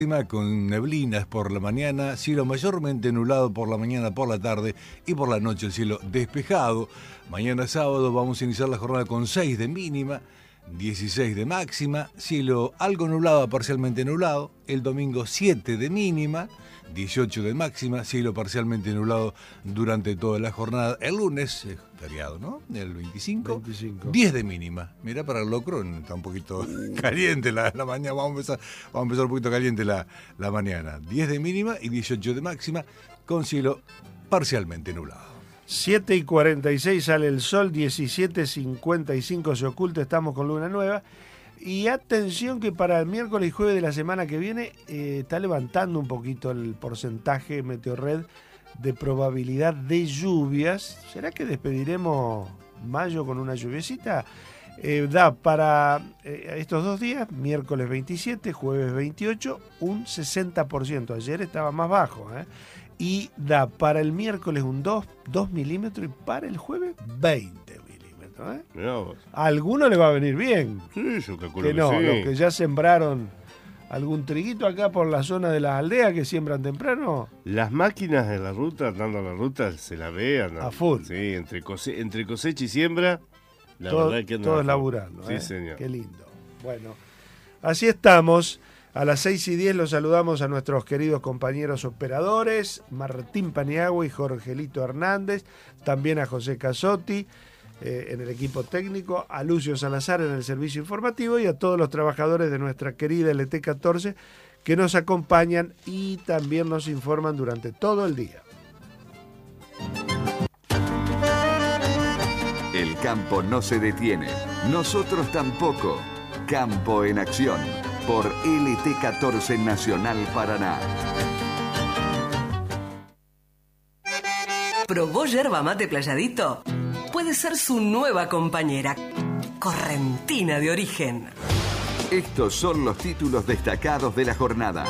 Con neblinas por la mañana, cielo mayormente nublado por la mañana, por la tarde y por la noche el cielo despejado. Mañana sábado vamos a iniciar la jornada con 6 de mínima, 16 de máxima, cielo algo nublado a parcialmente nublado. El domingo 7 de mínima, 18 de máxima, cielo parcialmente nublado durante toda la jornada. El lunes, feriado, ¿no? El 25, 10 de mínima. Mirá, para el locro está un poquito caliente la mañana. Vamos a empezar un poquito caliente la mañana. 10 de mínima y 18 de máxima, con cielo parcialmente nublado. 7:46 sale el sol, 17:55 se oculta, estamos con luna nueva. Y atención que para el miércoles y jueves de la semana que viene está levantando un poquito el porcentaje Meteorred de probabilidad de lluvias. ¿Será que despediremos mayo con una lluviecita? Da para estos 2 días, miércoles 27, jueves 28, un 60%. Ayer estaba más bajo, y da para el miércoles un 2 milímetros y para el jueves 20 milímetros. A alguno le va a venir bien. Sí, yo calculo que no, sí. Los que ya sembraron algún triguito acá por la zona de las aldeas que siembran temprano. Las máquinas de la ruta, dando la ruta, se la vean. A full. Sí, entre cosecha y siembra, la verdad que todos laburando. Sí, señor. Qué lindo. Bueno, así estamos. A las 6:10 los saludamos a nuestros queridos compañeros operadores, Martín Paniagua y Jorgelito Hernández, también a José Casotti en el equipo técnico, a Lucio Salazar en el servicio informativo y a todos los trabajadores de nuestra querida LT14 que nos acompañan y también nos informan durante todo el día. El campo no se detiene, nosotros tampoco. Campo en Acción, por LT14 Nacional Paraná. ¿Probó yerba mate Playadito? Puede ser su nueva compañera, correntina de origen. Estos son los títulos destacados de la jornada.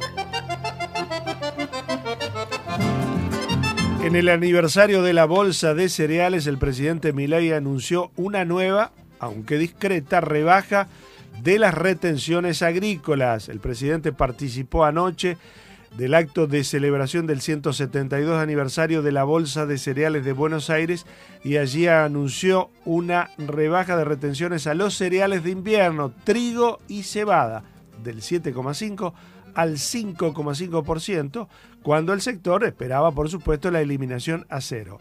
En el aniversario de la Bolsa de Cereales, el presidente Milei anunció una nueva, aunque discreta, rebaja de las retenciones agrícolas. El presidente participó anoche del acto de celebración del 172 aniversario de la Bolsa de Cereales de Buenos Aires y allí anunció una rebaja de retenciones a los cereales de invierno, trigo y cebada, del 7,5% al 5,5%, cuando el sector esperaba, por supuesto, la eliminación a cero.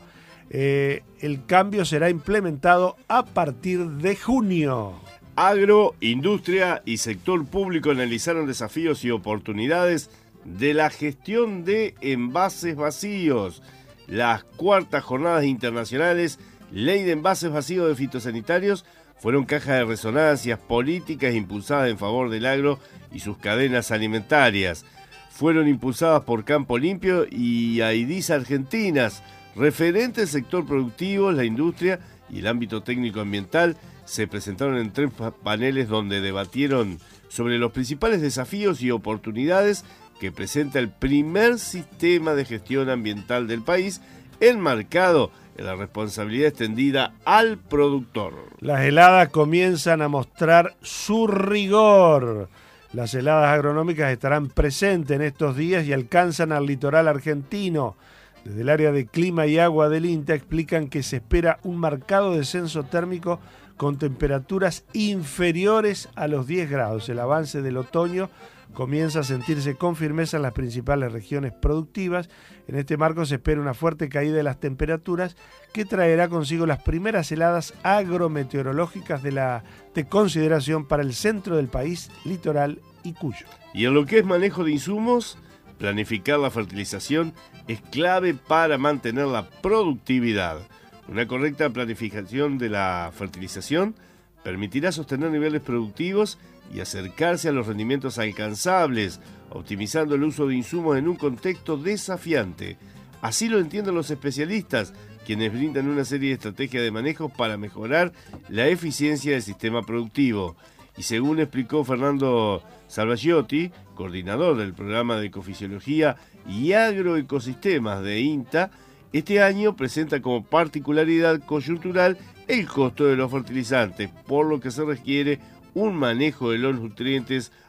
El cambio será implementado a partir de junio. Agro, industria y sector público analizaron desafíos y oportunidades de la gestión de envases vacíos. Las cuartas jornadas internacionales Ley de Envases Vacíos de Fitosanitarios fueron cajas de resonancias políticas impulsadas en favor del agro y sus cadenas alimentarias. Fueron impulsadas por Campo Limpio y AIDIS Argentinas, referentes del sector productivo, la industria y el ámbito técnico ambiental. Se presentaron en 3 paneles donde debatieron sobre los principales desafíos y oportunidades que presenta el primer sistema de gestión ambiental del país, enmarcado en la responsabilidad extendida al productor. Las heladas comienzan a mostrar su rigor. Las heladas agronómicas estarán presentes en estos días y alcanzan al litoral argentino. Desde el área de clima y agua del INTA explican que se espera un marcado descenso térmico con temperaturas inferiores a los 10 grados. El avance del otoño comienza a sentirse con firmeza en las principales regiones productivas. En este marco se espera una fuerte caída de las temperaturas que traerá consigo las primeras heladas agrometeorológicas de consideración para el centro del país, litoral y Cuyo. Y en lo que es manejo de insumos, planificar la fertilización es clave para mantener la productividad. Una correcta planificación de la fertilización permitirá sostener niveles productivos y acercarse a los rendimientos alcanzables, optimizando el uso de insumos en un contexto desafiante. Así lo entienden los especialistas, quienes brindan una serie de estrategias de manejo para mejorar la eficiencia del sistema productivo. Y según explicó Fernando Salvaggiotti, coordinador del programa de Ecofisiología y Agroecosistemas de INTA, este año presenta como particularidad coyuntural el costo de los fertilizantes, por lo que se requiere un manejo de los nutrientes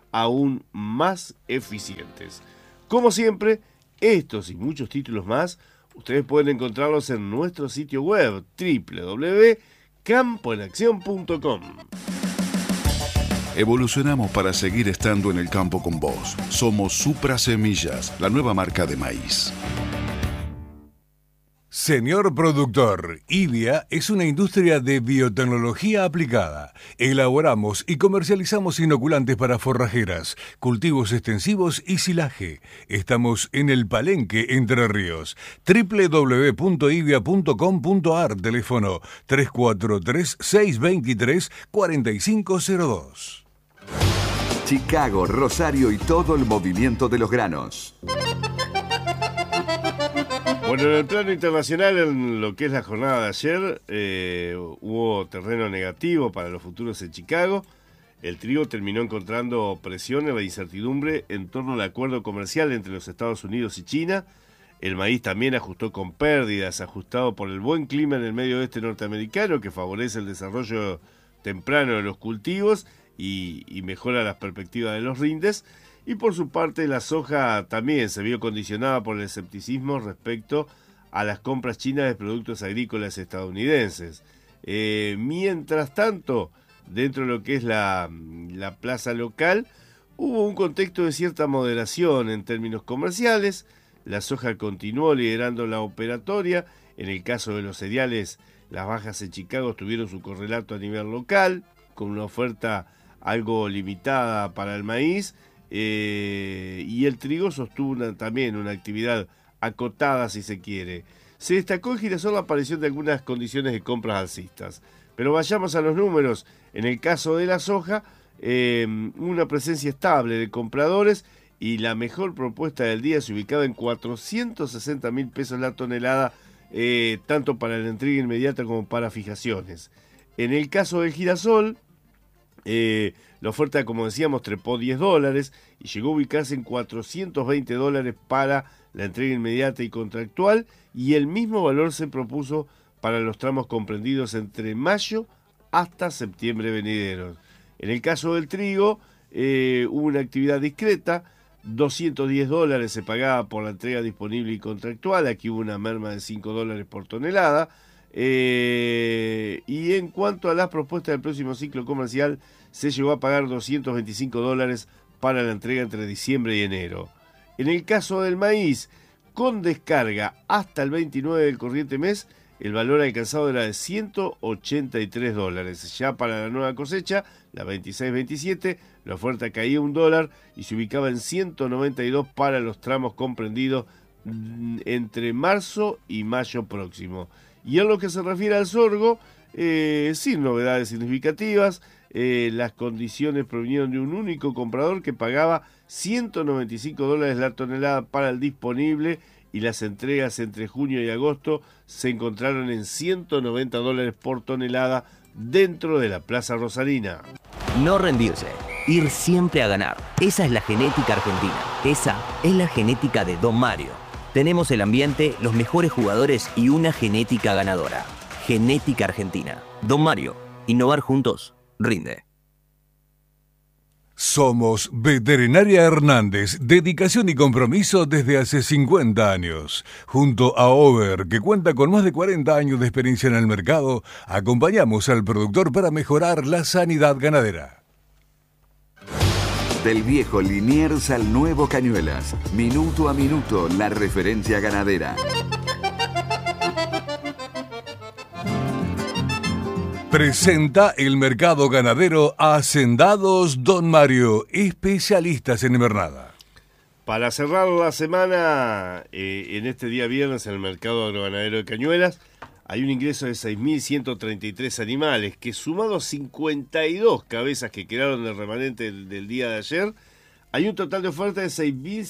aún más eficientes. Como siempre, estos y muchos títulos más, ustedes pueden encontrarlos en nuestro sitio web www.campoenaccion.com. Evolucionamos para seguir estando en el campo con vos. Somos Supra Semillas, la nueva marca de maíz. Señor productor, IBIA es una industria de biotecnología aplicada. Elaboramos y comercializamos inoculantes para forrajeras, cultivos extensivos y silaje. Estamos en el Palenque, Entre Ríos. www.ibia.com.ar, teléfono 343-623-4502. Chicago, Rosario y todo el movimiento de los granos. Bueno, en el plano internacional, en lo que es la jornada de ayer, hubo terreno negativo para los futuros en Chicago. El trigo terminó encontrando presión en la incertidumbre en torno al acuerdo comercial entre los Estados Unidos y China. El maíz también ajustó con pérdidas, ajustado por el buen clima en el medio oeste norteamericano, que favorece el desarrollo temprano de los cultivos y mejora las perspectivas de los rindes. Y por su parte, la soja también se vio condicionada por el escepticismo respecto a las compras chinas de productos agrícolas estadounidenses. Mientras tanto, dentro de lo que es la plaza local, hubo un contexto de cierta moderación en términos comerciales. La soja continuó liderando la operatoria. En el caso de los cereales, las bajas en Chicago tuvieron su correlato a nivel local, con una oferta algo limitada para el maíz. Y el trigo sostuvo también una actividad acotada, si se quiere. Se destacó en girasol la aparición de algunas condiciones de compras alcistas. Pero vayamos a los números. En el caso de la soja, una presencia estable de compradores y la mejor propuesta del día se ubicaba en 460.000 pesos la tonelada, tanto para la entrega inmediata como para fijaciones. En el caso del girasol, la oferta, como decíamos, trepó $10 y llegó a ubicarse en $420 para la entrega inmediata y contractual, y el mismo valor se propuso para los tramos comprendidos entre mayo hasta septiembre venideros. En el caso del trigo, hubo una actividad discreta. $210 se pagaba por la entrega disponible y contractual. Aquí hubo una merma de $5 por tonelada. Y en cuanto a las propuestas del próximo ciclo comercial, se llegó a pagar $225 para la entrega entre diciembre y enero. En el caso del maíz, con descarga hasta el 29 del corriente mes, el valor alcanzado era de $183. Ya para la nueva cosecha, la 26-27, la oferta caía $1 y se ubicaba en 192 para los tramos comprendidos entre marzo y mayo próximo. Y en lo que se refiere al sorgo, sin novedades significativas, las condiciones provinieron de un único comprador que pagaba $195 la tonelada para el disponible, y las entregas entre junio y agosto se encontraron en $190 por tonelada dentro de la Plaza Rosarina. No rendirse, ir siempre a ganar. Esa es la genética argentina. Esa es la genética de Don Mario. Tenemos el ambiente, los mejores jugadores y una genética ganadora. Genética argentina. Don Mario, innovar juntos, rinde. Somos Veterinaria Hernández, dedicación y compromiso desde hace 50 años. Junto a Over, que cuenta con más de 40 años de experiencia en el mercado, acompañamos al productor para mejorar la sanidad ganadera. Del viejo Liniers al nuevo Cañuelas, minuto a minuto, la referencia ganadera. Presenta el mercado ganadero Hacendados Don Mario, especialistas en invernada. Para cerrar la semana, en este día viernes en el mercado agroganadero de Cañuelas, hay un ingreso de 6.133 animales, que sumado a 52 cabezas que quedaron del remanente del día de ayer, hay un total de oferta de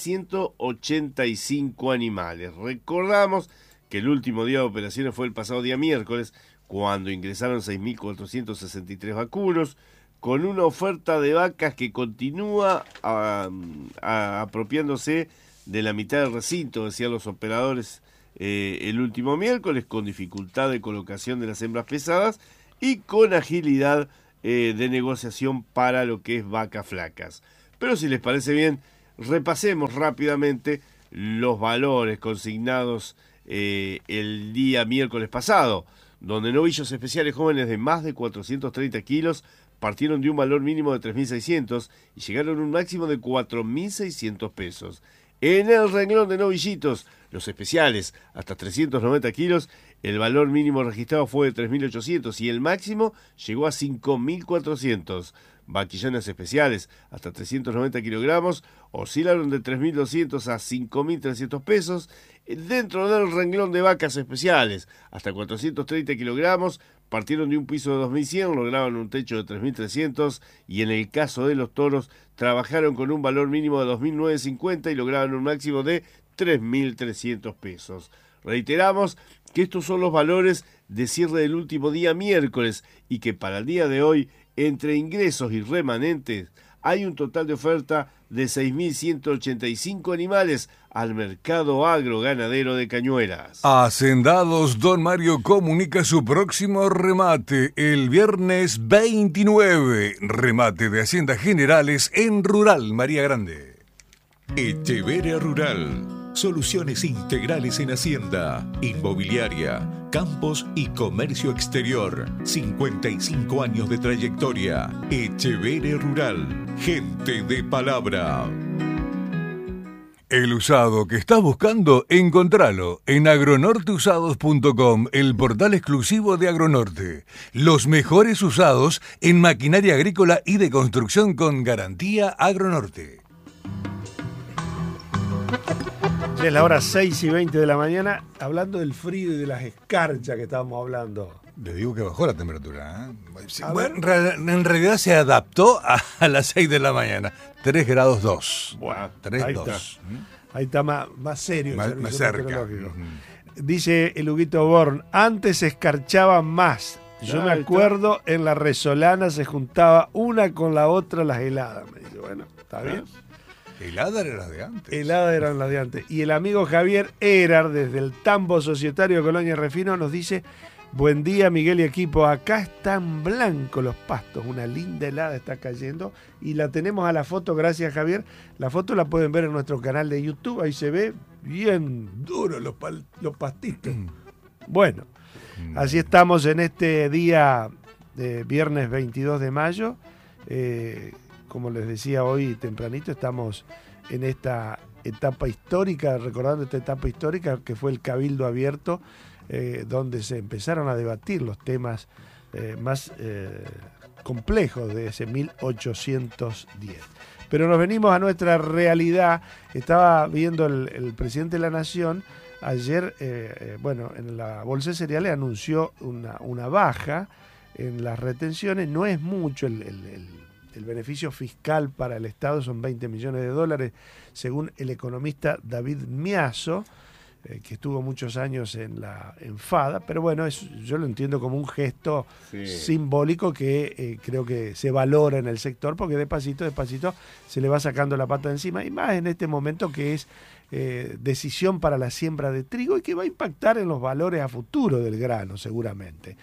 6.185 animales. Recordamos que el último día de operaciones fue el pasado día miércoles, cuando ingresaron 6.463 vacunos, con una oferta de vacas que continúa apropiándose de la mitad del recinto, decían los operadores el último miércoles, con dificultad de colocación de las hembras pesadas y con agilidad de negociación para lo que es vacas flacas. Pero si les parece bien, repasemos rápidamente los valores consignados el día miércoles pasado, donde novillos especiales jóvenes de más de 430 kilos partieron de un valor mínimo de 3.600 y llegaron a un máximo de 4.600 pesos. En el renglón de novillitos, los especiales hasta 390 kilos, el valor mínimo registrado fue de 3.800 y el máximo llegó a 5.400. Vaquillones especiales hasta 390 kilogramos oscilaron de 3.200 a 5.300 pesos. Dentro del renglón de vacas especiales hasta 430 kilogramos partieron de un piso de 2.100, lograban un techo de 3.300 y en el caso de los toros trabajaron con un valor mínimo de 2.950 y lograban un máximo de 3.300 pesos. Reiteramos que estos son los valores de cierre del último día miércoles y que para el día de hoy, entre ingresos y remanentes, hay un total de oferta de 6.185 animales al mercado agroganadero de Cañuelas. Hacendados Don Mario comunica su próximo remate el viernes 29. Remate de Haciendas Generales en Rural María Grande. Echeverria Rural. Soluciones integrales en hacienda, inmobiliaria, campos y comercio exterior. 55 años de trayectoria. Echeverria Rural. Gente de palabra. El usado que estás buscando, encontralo en agronorteusados.com, el portal exclusivo de Agronorte. Los mejores usados en maquinaria agrícola y de construcción con garantía Agronorte. Es la hora 6:20 de la mañana, hablando del frío y de las escarchas que estábamos hablando. Le digo que bajó la temperatura, ¿eh? En realidad se adaptó a las 6 de la mañana. 3 grados 2. Bueno, 3,2. Ahí está más serio. Más cerca. Dice el Huguito Born, antes se escarchaba más. Yo me acuerdo, en la Resolana se juntaba una con la otra las heladas. Me dice, bueno, está bien. Helada era la de antes. Helada eran las de antes. Y el amigo Javier Erar, desde el Tambo Societario de Colonia Refino, nos dice: buen día, Miguel y equipo. Acá están blancos los pastos. Una linda helada está cayendo. Y la tenemos a la foto, gracias, Javier. La foto la pueden ver en nuestro canal de YouTube. Ahí se ve bien duro los pastitos. Bueno, así estamos en este día de viernes 22 de mayo. Como les decía hoy tempranito, estamos en esta etapa histórica, recordando esta etapa histórica que fue el Cabildo Abierto, donde se empezaron a debatir los temas más complejos de ese 1810. Pero nos venimos a nuestra realidad. Estaba viendo el presidente de la Nación ayer, en la Bolsa de Cereales anunció una baja en las retenciones. No es mucho el beneficio fiscal para el Estado, son 20 millones de dólares, según el economista David Miazo, que estuvo muchos años en FADA, pero bueno, yo lo entiendo como un gesto simbólico que creo que se valora en el sector, porque despacito se le va sacando la pata de encima, y más en este momento que es decisión para la siembra de trigo y que va a impactar en los valores a futuro del grano, seguramente.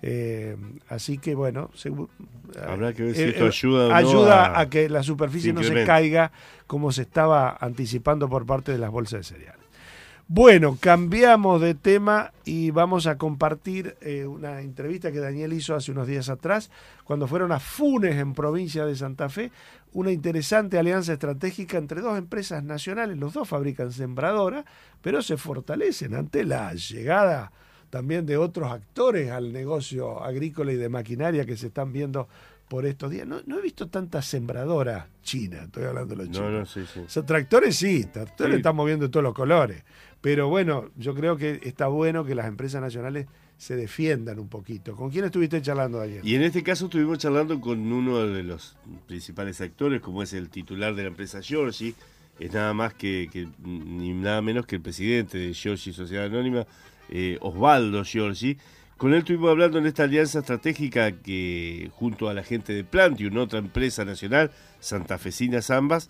Así que bueno, habrá que ver si esto ayuda o no ayuda a que la superficie no se caiga como se estaba anticipando por parte de las bolsas de cereales. Bueno, cambiamos de tema y vamos a compartir una entrevista que Daniel hizo hace unos días atrás cuando fueron a Funes, en provincia de Santa Fe, una interesante alianza estratégica entre dos empresas nacionales. Los dos fabrican sembradoras, pero se fortalecen ante la llegada también de otros actores al negocio agrícola y de maquinaria que se están viendo por estos días. No he visto tantas sembradoras chinas, estoy hablando de los chinos. Sí. O sea, tractores estamos viendo de todos los colores. Pero bueno, yo creo que está bueno que las empresas nacionales se defiendan un poquito. ¿Con quién estuviste charlando ayer? Y en este caso estuvimos charlando con uno de los principales actores, como es el titular de la empresa Giorgi. Es nada más ni nada menos que el presidente de Giorgi Sociedad Anónima, Osvaldo Giorgi. Con él estuvimos hablando en esta alianza estratégica que junto a la gente de Plantium, otra empresa nacional, santafesinas ambas,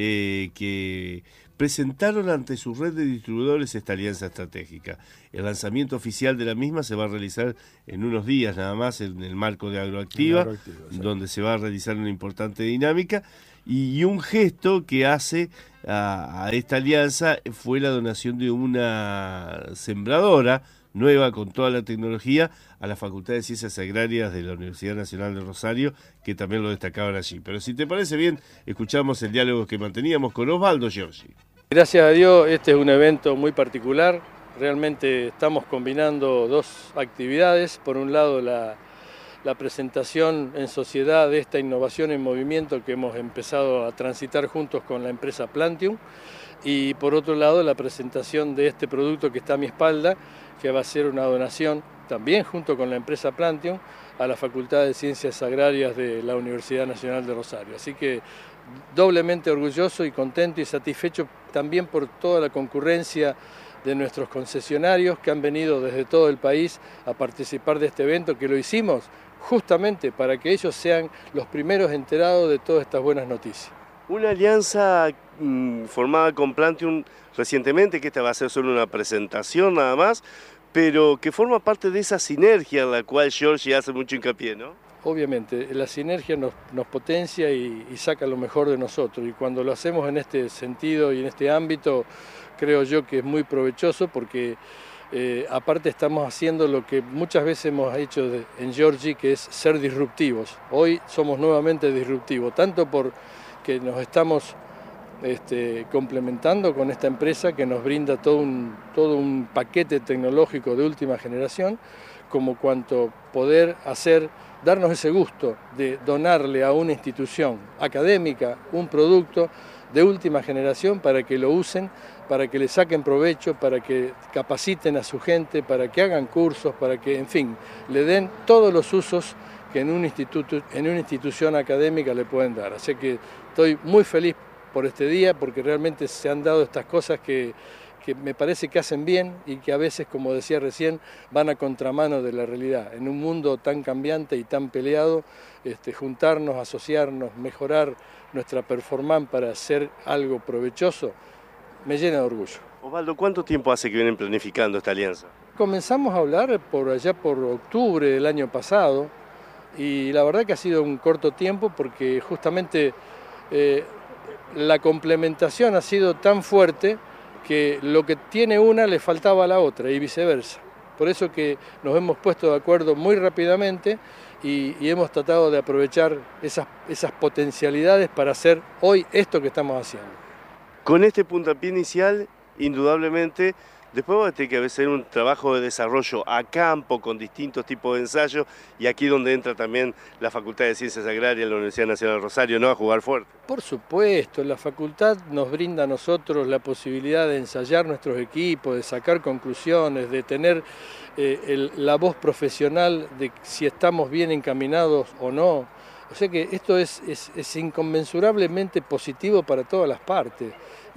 que presentaron ante su red de distribuidores esta alianza estratégica. El lanzamiento oficial de la misma se va a realizar en unos días nada más en el marco de Agroactiva, donde se va a realizar una importante dinámica. Y un gesto que hace a esta alianza fue la donación de una sembradora nueva con toda la tecnología a la Facultad de Ciencias Agrarias de la Universidad Nacional de Rosario, que también lo destacaban allí. Pero si te parece bien, escuchamos el diálogo que manteníamos con Osvaldo Giorgi. Gracias a Dios, este es un evento muy particular. Realmente estamos combinando dos actividades. Por un lado, la presentación en sociedad de esta innovación en movimiento que hemos empezado a transitar juntos con la empresa Plantium, y por otro lado la presentación de este producto que está a mi espalda, que va a ser una donación también junto con la empresa Plantium a la Facultad de Ciencias Agrarias de la Universidad Nacional de Rosario. Así que doblemente orgulloso y contento y satisfecho también por toda la concurrencia de nuestros concesionarios que han venido desde todo el país a participar de este evento, que lo hicimos justamente para que ellos sean los primeros enterados de todas estas buenas noticias. Una alianza formada con Plantium recientemente, que esta va a ser solo una presentación nada más, pero que forma parte de esa sinergia en la cual Giorgi hace mucho hincapié, ¿no? Obviamente, la sinergia nos potencia y saca lo mejor de nosotros, y cuando lo hacemos en este sentido y en este ámbito, creo yo que es muy provechoso porque aparte estamos haciendo lo que muchas veces hemos hecho en Giorgi, que es ser disruptivos. Hoy somos nuevamente disruptivos, tanto porque nos estamos complementando con esta empresa que nos brinda todo un paquete tecnológico de última generación, como cuanto poder darnos ese gusto de donarle a una institución académica un producto de última generación para que lo usen, para que le saquen provecho, para que capaciten a su gente, para que hagan cursos, para que, en fin, le den todos los usos que en una institución académica le pueden dar. Así que estoy muy feliz por este día, porque realmente se han dado estas cosas que me parece que hacen bien y que a veces, como decía recién, van a contramano de la realidad. En un mundo tan cambiante y tan peleado, juntarnos, asociarnos, mejorar nuestra performance para hacer algo provechoso, me llena de orgullo. Osvaldo, ¿cuánto tiempo hace que vienen planificando esta alianza? Comenzamos a hablar allá por octubre del año pasado, y la verdad que ha sido un corto tiempo porque justamente la complementación ha sido tan fuerte que lo que tiene una le faltaba a la otra y viceversa. Por eso que nos hemos puesto de acuerdo muy rápidamente y hemos tratado de aprovechar esas potencialidades para hacer hoy esto que estamos haciendo. Con este puntapié inicial, indudablemente, después va a tener que hacer un trabajo de desarrollo a campo con distintos tipos de ensayos, y aquí donde entra también la Facultad de Ciencias Agrarias de la Universidad Nacional de Rosario, ¿no? A jugar fuerte. Por supuesto, la facultad nos brinda a nosotros la posibilidad de ensayar nuestros equipos, de sacar conclusiones, de tener la voz profesional de si estamos bien encaminados o no. O sea que esto es inconmensurablemente positivo para todas las partes.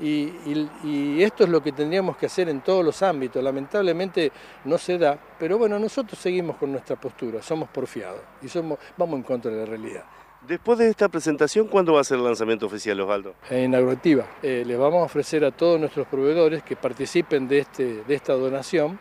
Y esto es lo que tendríamos que hacer en todos los ámbitos. Lamentablemente no se da, pero bueno, nosotros seguimos con nuestra postura, somos porfiados y vamos en contra de la realidad. Después de esta presentación, ¿cuándo va a ser el lanzamiento oficial, Osvaldo? En Agroactiva. Les vamos a ofrecer a todos nuestros proveedores que participen de esta donación,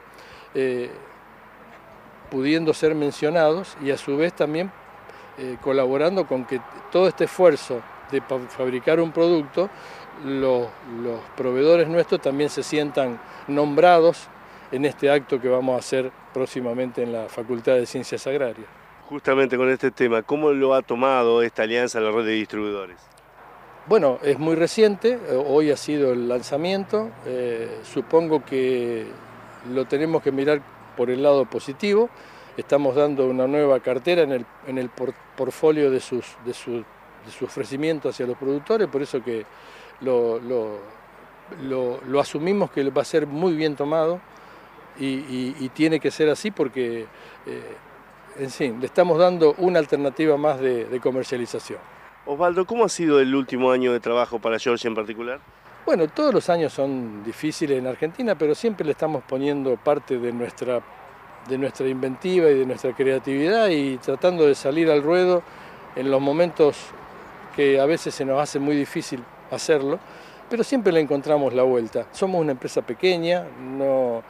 pudiendo ser mencionados, y a su vez también colaborando con que todo este esfuerzo de fabricar un producto, los proveedores nuestros también se sientan nombrados en este acto que vamos a hacer próximamente en la Facultad de Ciencias Agrarias. Justamente con este tema, ¿cómo lo ha tomado esta alianza la red de distribuidores? Bueno, es muy reciente, hoy ha sido el lanzamiento, supongo que lo tenemos que mirar por el lado positivo. Estamos dando una nueva cartera en el portfolio de su ofrecimiento hacia los productores, por eso que lo asumimos que va a ser muy bien tomado y tiene que ser así porque en fin, le estamos dando una alternativa más de comercialización. Osvaldo, ¿cómo ha sido el último año de trabajo para Giorgi en particular? Bueno, todos los años son difíciles en Argentina, pero siempre le estamos poniendo parte de nuestra inventiva y de nuestra creatividad y tratando de salir al ruedo en los momentos que a veces se nos hace muy difícil hacerlo, pero siempre le encontramos la vuelta. Somos una empresa pequeña,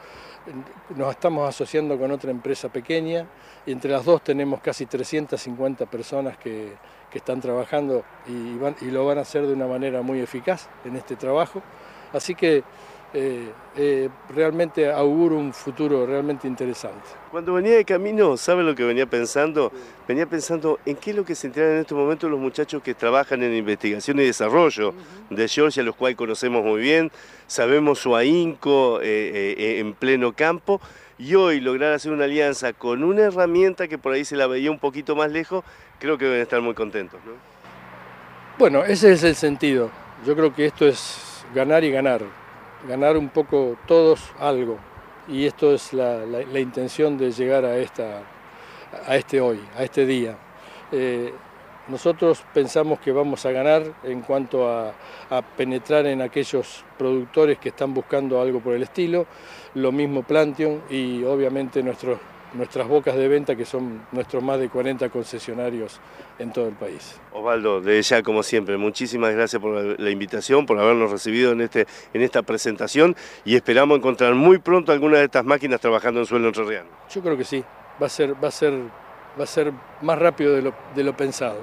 nos estamos asociando con otra empresa pequeña y entre las dos tenemos casi 350 personas que están trabajando y lo van a hacer de una manera muy eficaz en este trabajo. Así que realmente auguro un futuro realmente interesante. Cuando venía de camino, ¿sabe lo que venía pensando? Venía pensando en qué es lo que se enteran en estos momentos los muchachos que trabajan en investigación y desarrollo de Georgia, los cuales conocemos muy bien, sabemos su ahínco en pleno campo, y hoy lograr hacer una alianza con una herramienta que por ahí se la veía un poquito más lejos, creo que deben estar muy contentos, ¿no? Bueno, ese es el sentido. Yo creo que esto es ganar y ganar. Ganar un poco todos algo, y esto es la intención de llegar a este hoy, a este día. Nosotros pensamos que vamos a ganar en cuanto a penetrar en aquellos productores que están buscando algo por el estilo, lo mismo Plantion y obviamente nuestras bocas de venta, que son nuestros más de 40 concesionarios en todo el país. Osvaldo, desde ya, como siempre, muchísimas gracias por la invitación, por habernos recibido en esta presentación, y esperamos encontrar muy pronto algunas de estas máquinas trabajando en suelo entrerriano. Yo creo que sí, va a ser más rápido de lo pensado.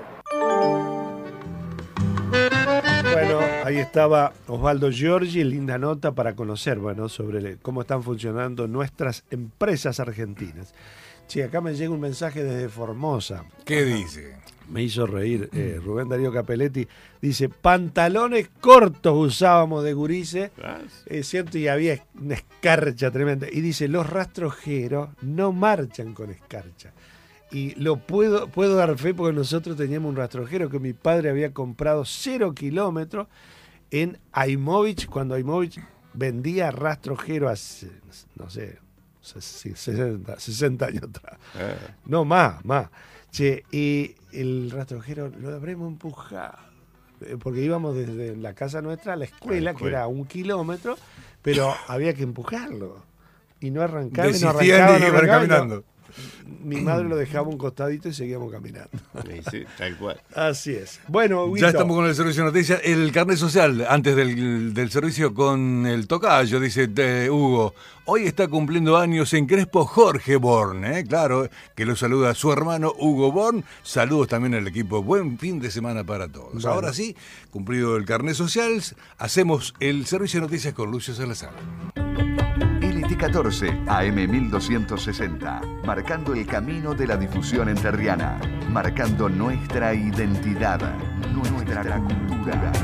Bueno, ahí estaba Osvaldo Giorgi, linda nota para conocer, sobre cómo están funcionando nuestras empresas argentinas. Che, acá me llega un mensaje desde Formosa. ¿Qué dice? Me hizo reír Rubén Darío Capelletti. Dice, pantalones cortos usábamos de gurises. Es cierto, y había una escarcha tremenda. Y dice, los rastrojeros no marchan con escarcha. Y lo puedo dar fe porque nosotros teníamos un rastrojero que mi padre había comprado 0 kilómetros en Aimovich, cuando Aimovich vendía rastrojero hace, no sé, 60 años atrás. No, más. Che, y el rastrojero lo habremos empujado, porque íbamos desde la casa nuestra a la escuela, que era 1 kilómetro, pero había que empujarlo. Y no arrancaba, no arrancaba. Caminando. Mi madre lo dejaba un costadito y seguíamos caminando. Sí, tal cual. Así es. Bueno, Huguito. Ya estamos con el servicio de noticias. El carnet social, antes del servicio con el tocayo, dice Hugo. Hoy está cumpliendo años en Crespo Jorge Born, claro, que lo saluda su hermano Hugo Born. Saludos también al equipo. Buen fin de semana para todos. Bueno. Ahora sí, cumplido el carnet social, hacemos el servicio de noticias con Lucio Salazar. LT14 AM 1260, marcando el camino de la difusión entrerriana, marcando nuestra identidad, nuestra cultura.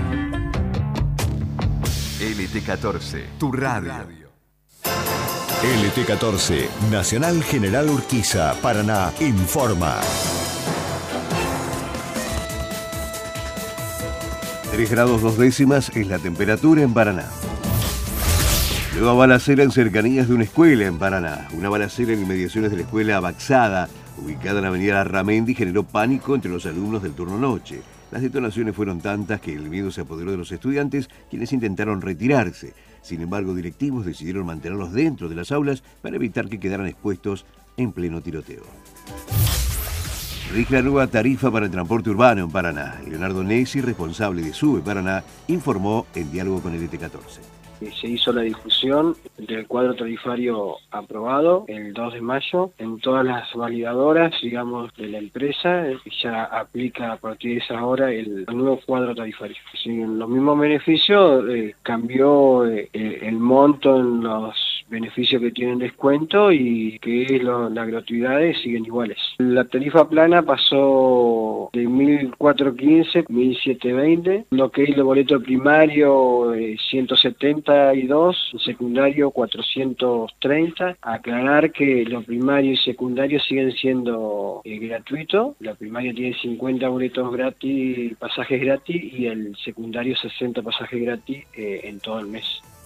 LT14, tu radio. LT14, Nacional General Urquiza, Paraná, informa. 3 grados 2 décimas es la temperatura en Paraná. Nueva balacera en cercanías de una escuela en Paraná. Una balacera en inmediaciones de la escuela Baxada, ubicada en la avenida Ramendi, generó pánico entre los alumnos del turno noche. Las detonaciones fueron tantas que el miedo se apoderó de los estudiantes, quienes intentaron retirarse. Sin embargo, directivos decidieron mantenerlos dentro de las aulas para evitar que quedaran expuestos en pleno tiroteo. Rige la nueva tarifa para el transporte urbano en Paraná. Leonardo Nessi, responsable de SUBE Paraná, informó en diálogo con el LT14. Se hizo la difusión del cuadro tarifario aprobado el 2 de mayo en todas las validadoras, digamos, de la empresa. Ya aplica a partir de esa hora el nuevo cuadro tarifario. Sin los mismos beneficios, cambió el monto en los beneficios que tienen descuento y que las gratuidades siguen iguales. La tarifa plana pasó de 1.415 a 1.720, lo que es el boleto primario 172, el secundario 430. Aclarar que lo primario y secundario siguen siendo gratuitos. La primaria tiene 50 boletos gratis, pasajes gratis, y el secundario 60 pasajes gratis en todo el mes.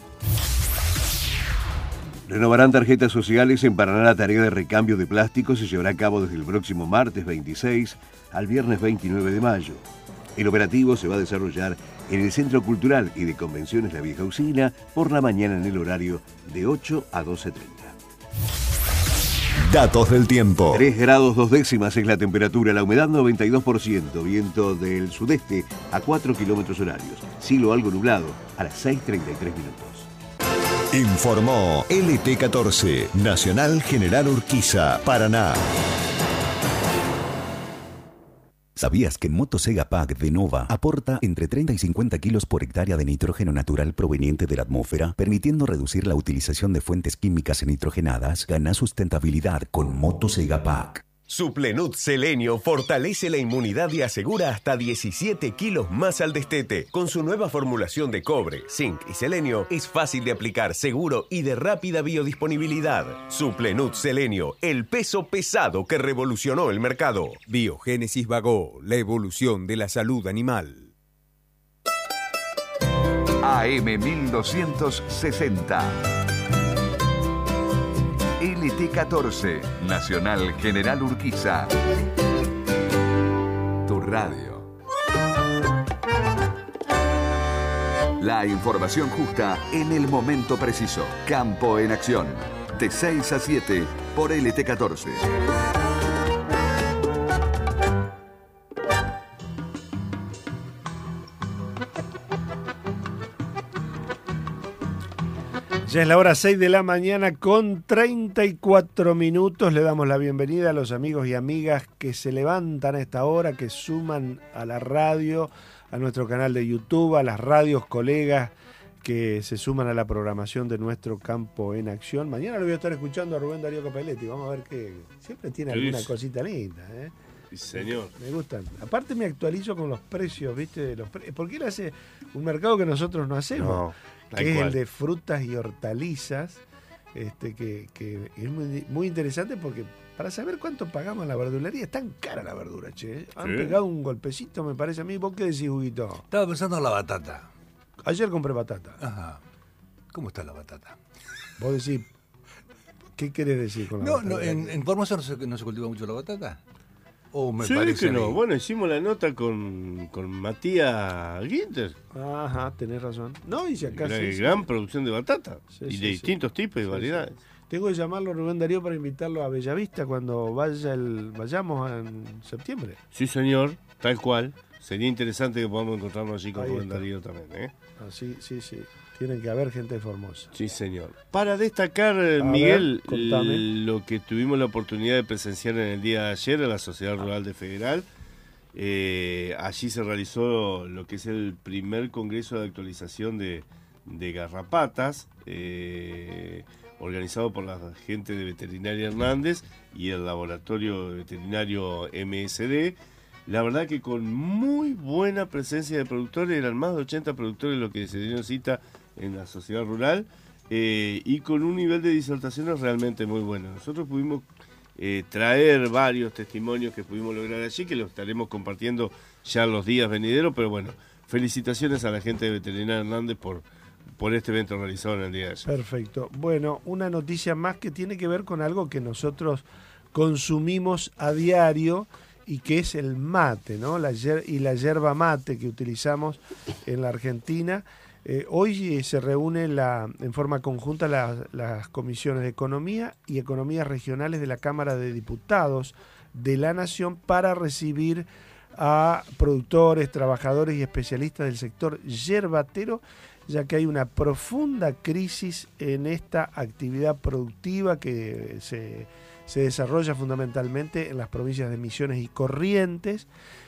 Renovarán tarjetas sociales en Paraná. La tarea de recambio de plástico se llevará a cabo desde el próximo martes 26 al viernes 29 de mayo. El operativo se va a desarrollar en el Centro Cultural y de Convenciones La Vieja Usina por la mañana en el horario de 8 a 12:30. Datos del tiempo. 3 grados 2 décimas es la temperatura, la humedad 92%, viento del sudeste a 4 kilómetros horarios, cielo algo nublado a las 6:33 minutos. Informó LT14, Nacional General Urquiza, Paraná. ¿Sabías que Motosega Pack de Nova aporta entre 30 y 50 kilos por hectárea de nitrógeno natural proveniente de la atmósfera, permitiendo reducir la utilización de fuentes químicas nitrogenadas? Gana sustentabilidad con Motosega Pack. Suplenut Selenio fortalece la inmunidad y asegura hasta 17 kilos más al destete. Con su nueva formulación de cobre, zinc y selenio, es fácil de aplicar, seguro y de rápida biodisponibilidad. Suplenut Selenio, el peso pesado que revolucionó el mercado. Biogénesis Vagó, la evolución de la salud animal. AM 1260. LT14, Nacional General Urquiza. Tu radio. La información justa en el momento preciso. Campo en acción. De 6 a 7 por LT14. Ya es la hora 6 de la mañana con 34 minutos. Le damos la bienvenida a los amigos y amigas que se levantan a esta hora, que suman a la radio, a nuestro canal de YouTube, a las radios colegas que se suman a la programación de nuestro Campo en Acción. Mañana lo voy a estar escuchando a Rubén Darío Capelletti. Vamos a ver que siempre tiene alguna cosita linda, ¿eh? Sí, señor. Me gustan. Aparte me actualizo con los precios, ¿viste? Porque él hace un mercado que nosotros no hacemos. No. Que es el de frutas y hortalizas, que es muy interesante porque para saber cuánto pagamos en la verdulería, es tan cara la verdura, che. Han pegado un golpecito, me parece a mí. ¿Vos qué decís, Huguito? Estaba pensando en la batata. Ayer compré batata. Ajá. ¿Cómo está la batata? Vos decís, ¿qué querés decir con la batata? No, en Formosa no se cultiva mucho la batata. Sí, parece que no. Bueno, hicimos la nota con Matías Ginter. Ajá, tenés razón. No, y si acá gran producción de batata. Y de distintos tipos y variedades. Tengo que llamarlo a Rubén Darío para invitarlo a Bellavista cuando vayamos en septiembre. Sí, señor, tal cual. Sería interesante que podamos encontrarnos allí con Rubén Darío también, ¿eh? Sí. Tienen que haber gente de Formosa. Sí, señor. Para destacar, Miguel, lo que tuvimos la oportunidad de presenciar en el día de ayer en la Sociedad Rural de Federal, allí se realizó lo que es el primer congreso de actualización de garrapatas, organizado por la gente de Veterinaria Hernández y el laboratorio veterinario MSD. La verdad que con muy buena presencia de productores, eran más de 80 productores los que se dieron cita en la sociedad rural, y con un nivel de disertaciones realmente muy bueno. Nosotros pudimos traer varios testimonios que pudimos lograr allí, que los estaremos compartiendo ya los días venideros, pero bueno, felicitaciones a la gente de Veterinaria Hernández por este evento realizado en el día de ayer. Perfecto. Bueno, una noticia más que tiene que ver con algo que nosotros consumimos a diario y que es el mate, ¿no? La yerba mate que utilizamos en la Argentina. Hoy se reúnen en forma conjunta las comisiones de Economía y Economías Regionales de la Cámara de Diputados de la Nación para recibir a productores, trabajadores y especialistas del sector yerbatero, ya que hay una profunda crisis en esta actividad productiva que se desarrolla fundamentalmente en las provincias de Misiones y Corrientes.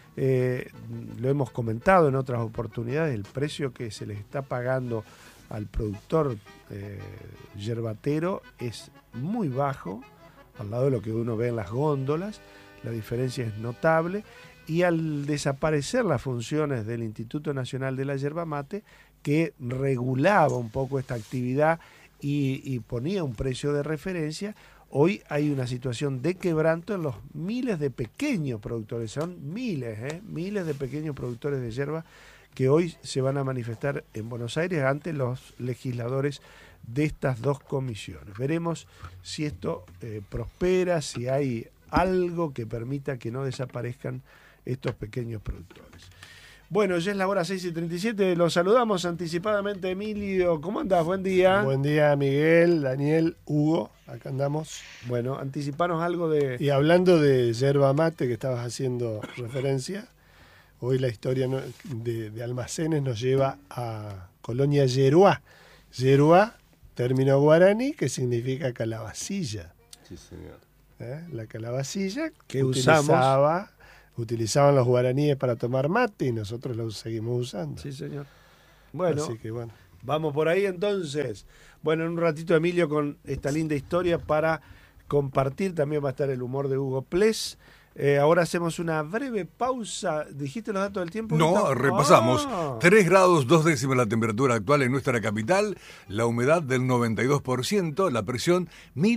Lo hemos comentado en otras oportunidades, el precio que se les está pagando al productor yerbatero es muy bajo, al lado de lo que uno ve en las góndolas, la diferencia es notable, y al desaparecer las funciones del Instituto Nacional de la Yerba Mate, que regulaba un poco esta actividad y ponía un precio de referencia, hoy hay una situación de quebranto en los miles de pequeños productores, son miles de pequeños productores de yerba que hoy se van a manifestar en Buenos Aires ante los legisladores de estas dos comisiones. Veremos si esto prospera, si hay algo que permita que no desaparezcan estos pequeños productores. Bueno, ya es la hora 6:37, los saludamos anticipadamente, Emilio. ¿Cómo andás? Buen día. Buen día, Miguel, Daniel, Hugo, acá andamos. Bueno, anticipanos algo de... Y hablando de yerba mate que estabas haciendo referencia, hoy la historia de almacenes nos lleva a Colonia Yeruá. Yeruá término guaraní que significa calabacilla. Sí, señor. La calabacilla que utilizaban los guaraníes para tomar mate y nosotros lo seguimos usando. Sí, señor. Bueno, así que bueno. Vamos por ahí entonces. Bueno, en un ratito Emilio con esta linda historia para compartir. También va a estar el humor de Hugo Ples. Ahora hacemos una breve pausa. ¿Dijiste los datos del tiempo? No, repasamos. 3 grados 2 décimas la temperatura actual en nuestra capital, la humedad del 92%, la presión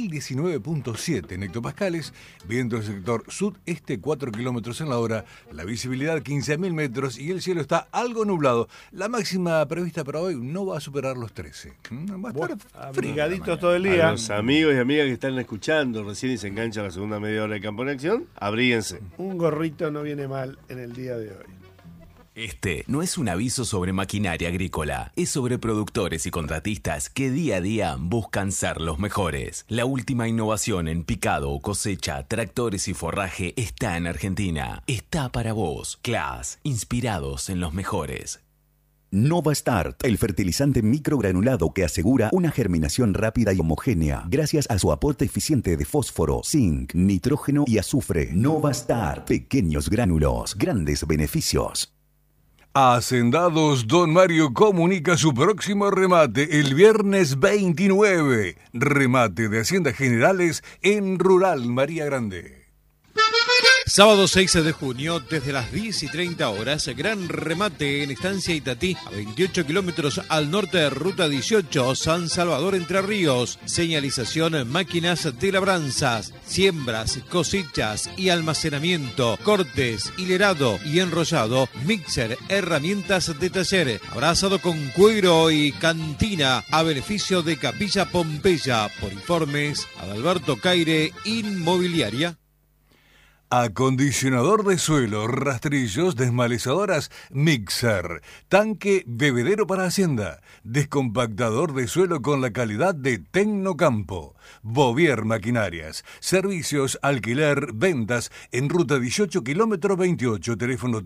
1019.7 en hectopascales, viento del sector sudeste 4 kilómetros en la hora, la visibilidad 15.000 metros y el cielo está algo nublado. La máxima prevista para hoy no va a superar los 13. Va a estar abrigaditos todo el día. A los amigos y amigas que están escuchando recién y se enganchan la segunda media hora de Campo en Acción, abríguense. Un gorrito no viene mal en el día de hoy. Este no es un aviso sobre maquinaria agrícola, es sobre productores y contratistas que día a día buscan ser los mejores. La última innovación en picado, cosecha, tractores y forraje está en Argentina. Está para vos. Claas, inspirados en los mejores. Nova Start, el fertilizante microgranulado que asegura una germinación rápida y homogénea gracias a su aporte eficiente de fósforo, zinc, nitrógeno y azufre. Nova Start, pequeños gránulos, grandes beneficios. Hacendados Don Mario comunica su próximo remate el viernes 29. Remate de Haciendas Generales en Rural María Grande. Sábado 6 de junio, desde las 10:30 horas, gran remate en Estancia Itatí, a 28 kilómetros al norte de Ruta 18, San Salvador, Entre Ríos. Señalización, máquinas de labranzas, siembras, cosechas y almacenamiento, cortes, hilerado y enrollado, mixer, herramientas de taller, abrazado con cuero y cantina, a beneficio de Capilla Pompeya. Por informes, Adalberto Caire, Inmobiliaria. Acondicionador de suelo, rastrillos, desmalezadoras, mixer, tanque bebedero para hacienda, descompactador de suelo con la calidad de Tecnocampo, Bovier Maquinarias, servicios, alquiler, ventas en Ruta 18, kilómetro 28, teléfono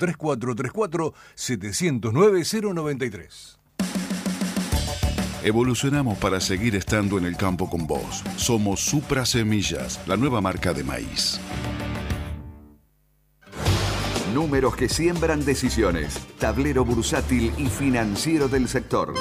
3434-709-093. Evolucionamos para seguir estando en el campo con vos. Somos Supra Semillas, la nueva marca de maíz. Números que siembran decisiones. Tablero bursátil y financiero del sector.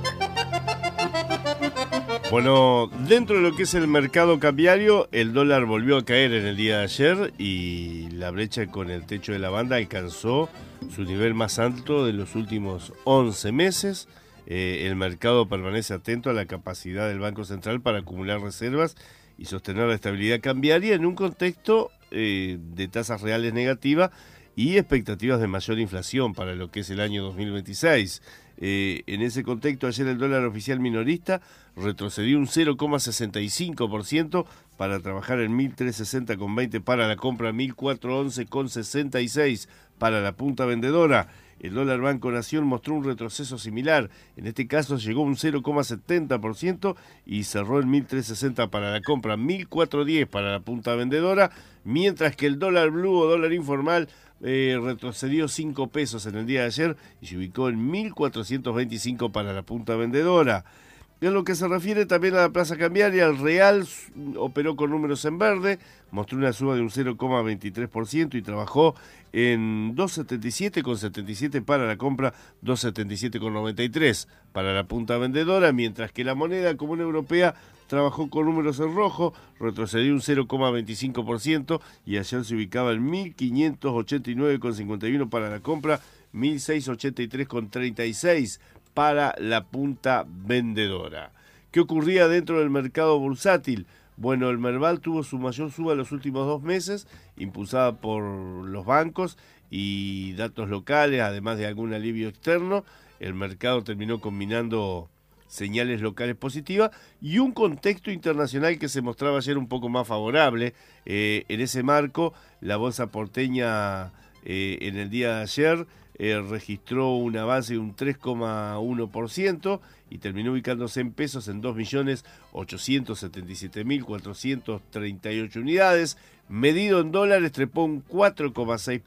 Bueno, dentro de lo que es el mercado cambiario, el dólar volvió a caer en el día de ayer y la brecha con el techo de la banda alcanzó su nivel más alto de los últimos 11 meses. El mercado permanece atento a la capacidad del Banco Central para acumular reservas y sostener la estabilidad cambiaria en un contexto de tasas reales negativas y expectativas de mayor inflación para lo que es el año 2026. En ese contexto, ayer el dólar oficial minorista retrocedió un 0,65% para trabajar en 1.360,20 para la compra, 1.411,66 para la punta vendedora. El dólar Banco Nación mostró un retroceso similar, en este caso llegó un 0,70% y cerró en 1.360 para la compra, 1.410 para la punta vendedora, mientras que el dólar blue o dólar informal retrocedió 5 pesos en el día de ayer y se ubicó en 1.425 para la punta vendedora. En lo que se refiere también a la plaza cambiaria, el real operó con números en verde, mostró una suba de un 0,23% y trabajó en 2.77,77 para la compra, 2.77,93 para la punta vendedora, mientras que la moneda común europea trabajó con números en rojo, retrocedió un 0,25% y ayer se ubicaba en 1.589,51 para la compra, 1.683,36 para la punta vendedora. ¿Qué ocurría dentro del mercado bursátil? Bueno, el Merval tuvo su mayor suba en los últimos 2 meses, impulsada por los bancos y datos locales, además de algún alivio externo. El mercado terminó combinando señales locales positivas y un contexto internacional que se mostraba ayer un poco más favorable. En ese marco, la bolsa porteña en el día de ayer registró un avance de un 3,1% y terminó ubicándose en pesos en 2.877.438 unidades. Medido en dólares, trepó un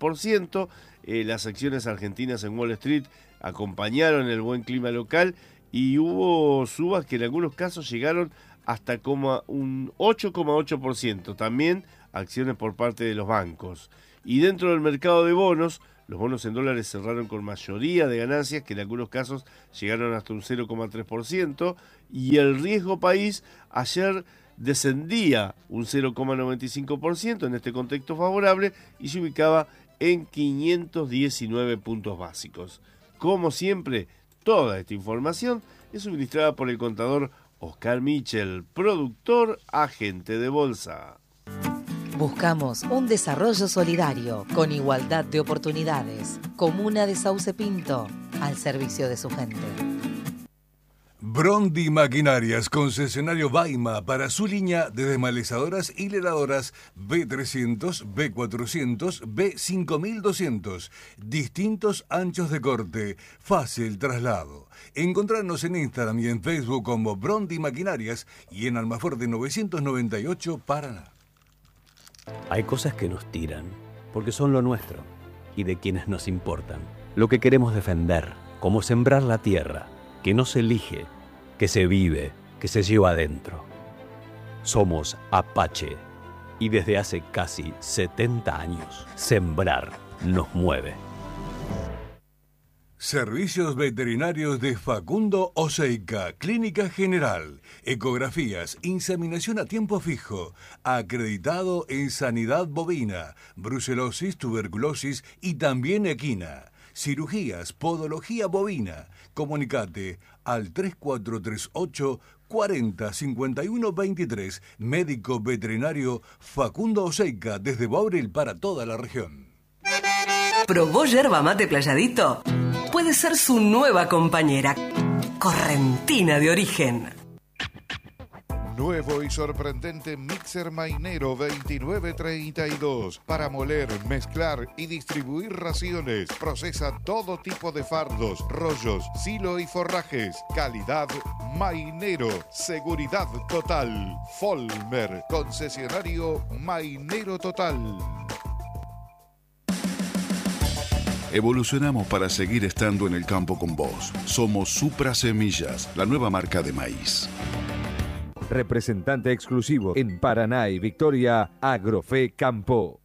4,6%. Las acciones argentinas en Wall Street acompañaron el buen clima local y hubo subas que en algunos casos llegaron hasta como un 8,8%. También acciones por parte de los bancos. Y dentro del mercado de bonos, los bonos en dólares cerraron con mayoría de ganancias, que en algunos casos llegaron hasta un 0,3%, y el riesgo país ayer descendía un 0,95% en este contexto favorable y se ubicaba en 519 puntos básicos. Como siempre, toda esta información es suministrada por el contador Oscar Michel, productor, agente de bolsa. Buscamos un desarrollo solidario con igualdad de oportunidades. Comuna de Sauce Pinto, al servicio de su gente. Brondi Maquinarias, concesionario Baima para su línea de desmalezadoras y leradoras B300, B400, B5200. Distintos anchos de corte, fácil traslado. Encontrarnos en Instagram y en Facebook como Brondi Maquinarias y en Almafuerte 998, Paraná. Hay cosas que nos tiran, porque son lo nuestro y de quienes nos importan. Lo que queremos defender, como sembrar la tierra, que no se elige, que se vive, que se lleva adentro. Somos Apache y desde hace casi 70 años, sembrar nos mueve. Servicios veterinarios de Facundo Oseica, Clínica General, ecografías, inseminación a tiempo fijo, acreditado en sanidad bovina, brucelosis, tuberculosis y también equina. Cirugías, podología bovina. Comunicate al 3438 40 51 23. Médico veterinario Facundo Oseica, desde Baurel para toda la región. ¿Probó yerba mate Playadito? Puede ser su nueva compañera. Correntina de origen. Nuevo y sorprendente mixer Mainero 2932 para moler, mezclar y distribuir raciones. Procesa todo tipo de fardos, rollos, silo y forrajes. Calidad Mainero. Seguridad total. Folmer, concesionario Mainero Total. Evolucionamos para seguir estando en el campo con vos. Somos Supra Semillas, la nueva marca de maíz. Representante exclusivo en Paraná y Victoria, Agrofe Campo.